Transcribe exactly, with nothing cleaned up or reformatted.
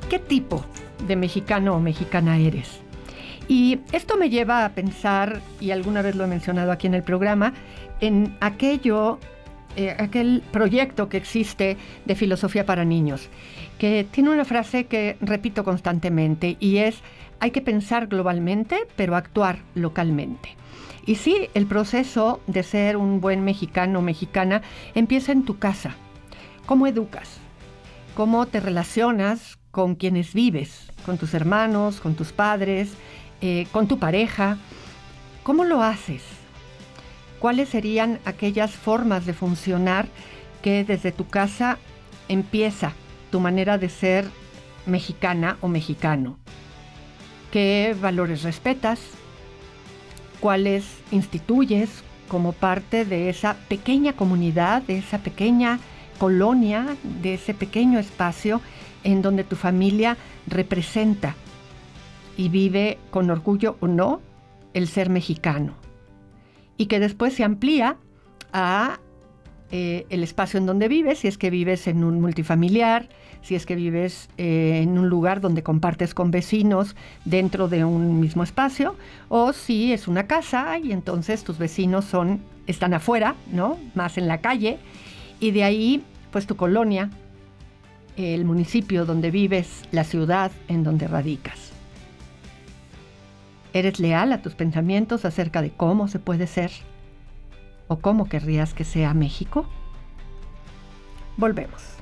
¿qué tipo de mexicano o mexicana eres? Y esto me lleva a pensar, y alguna vez lo he mencionado aquí en el programa, en aquello, eh, aquel proyecto que existe de filosofía para niños, que tiene una frase que repito constantemente y es: hay que pensar globalmente, pero actuar localmente. Y sí, el proceso de ser un buen mexicano o mexicana empieza en tu casa. ¿Cómo educas? ¿Cómo te relacionas con quienes vives? Con tus hermanos, con tus padres, eh, con tu pareja. ¿Cómo lo haces? ¿Cuáles serían aquellas formas de funcionar que desde tu casa empieza tu manera de ser mexicana o mexicano? ¿Qué valores respetas? ¿Cuáles instituyes como parte de esa pequeña comunidad, de esa pequeña colonia, de ese pequeño espacio en donde tu familia representa y vive con orgullo o no el ser mexicano? Y que después se amplía a eh, el espacio en donde vives, si es que vives en un multifamiliar, si es que vives eh, en un lugar donde compartes con vecinos dentro de un mismo espacio, o si es una casa y entonces tus vecinos son, están afuera, ¿no? Más en la calle, y de ahí, pues tu colonia, el municipio donde vives, la ciudad en donde radicas. ¿Eres leal a tus pensamientos acerca de cómo se puede ser o cómo querrías que sea México? Volvemos.